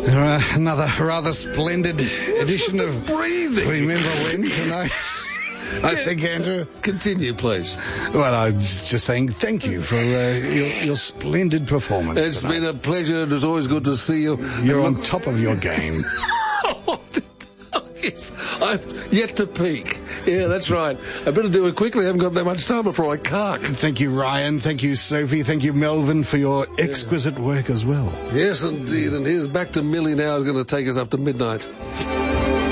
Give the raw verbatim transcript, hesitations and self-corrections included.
Uh, another rather splendid edition of breathing. Remember When tonight. I think, Andrew. Continue, please. Well, I was just saying thank you for uh, your, your splendid performance It's tonight. been a pleasure, and it's always good to see you. You're on top of your game. Yes, I've yet to peak. Yeah, that's right. I better do it quickly. I haven't got that much time before I cark. Thank you, Ryan. Thank you, Sophie. Thank you, Melvin, for your exquisite work as well. Yes, indeed. And here's back to Millie now. Is going to take us up to midnight.